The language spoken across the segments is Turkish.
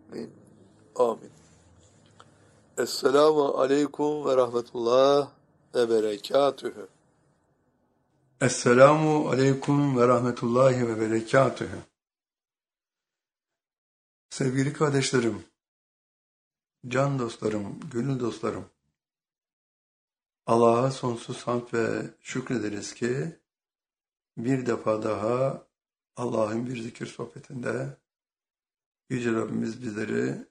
Amin. Amin. Esselamu aleyküm ve rahmetullah ve berekatühü. Esselamu aleyküm ve rahmetullahi ve berekatühü. Sevgili kardeşlerim, can dostlarım, gönül dostlarım, Allah'a sonsuz hamd ve şükrederiz ki bir defa daha Allah'ın bir zikir sohbetinde Yüce Rabbimiz bizleri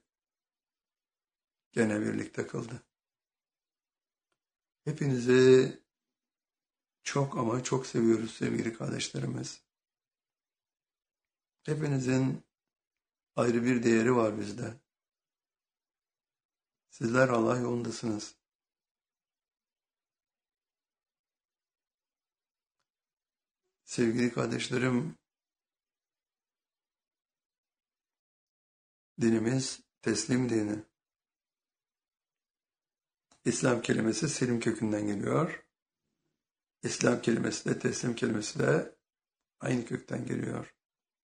gene birlikte kıldı. Hepinizi çok ama çok seviyoruz sevgili kardeşlerimiz. Hepinizin ayrı bir değeri var bizde. Sizler Allah yolundasınız. Sevgili kardeşlerim, dinimiz teslim dini. İslam kelimesi selim kökünden geliyor. İslam kelimesi de teslim kelimesi de aynı kökten geliyor.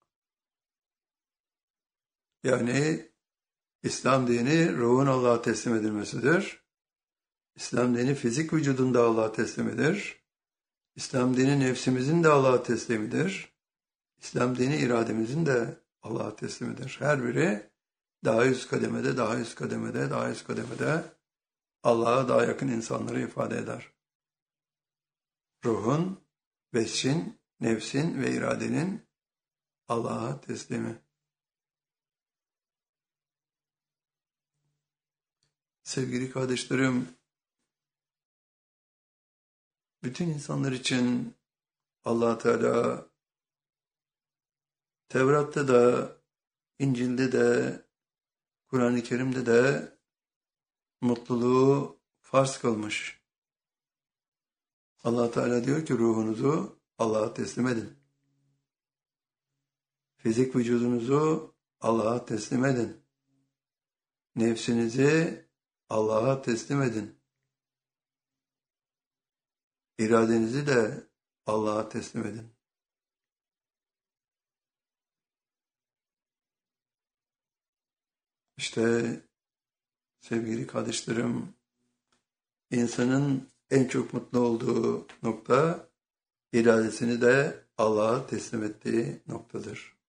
Yani İslam dini ruhun Allah'a teslim edilmesidir. İslam dini fizik vücudun da Allah'a teslimidir. İslam dini nefsimizin de Allah'a teslimidir. İslam dini irademizin de Allah'a teslimidir. Her biri daha üst kademede, daha üst kademede, daha üst kademede Allah'a daha yakın insanları ifade eder. Ruhun, vessin, nefsin ve iradenin Allah'a teslimi. Sevgili kardeşlerim, bütün insanlar için Allah Teala Tevrat'ta da, İncil'de de, Kur'an-ı Kerim'de de mutluluğu farz kılmış. Allah Teala diyor ki ruhunuzu Allah'a teslim edin. Fizik vücudunuzu Allah'a teslim edin. Nefsinizi Allah'a teslim edin. İradenizi de Allah'a teslim edin. İşte sevgili kardeşlerim, insanın en çok mutlu olduğu nokta iradesini de Allah'a teslim ettiği noktadır.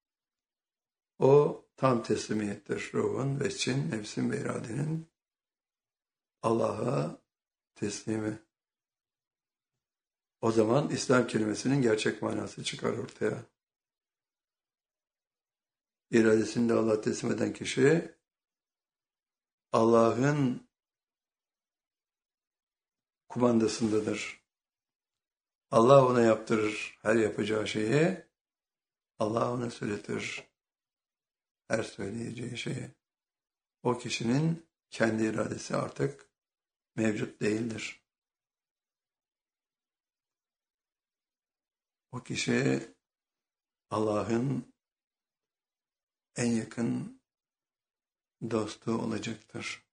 O tam teslimiyettir. Ruhun, vessin, nefsin ve iradenin Allah'a teslimi. O zaman İslam kelimesinin gerçek manası çıkar ortaya. İradesini de Allah'a teslim eden kişi Allah'ın kumandasındadır. Allah ona yaptırır her yapacağı şeyi, Allah ona söyletir her söyleyeceği şeyi. O kişinin kendi iradesi artık mevcut değildir. O kişi Allah'ın en yakın dostu olacaktır.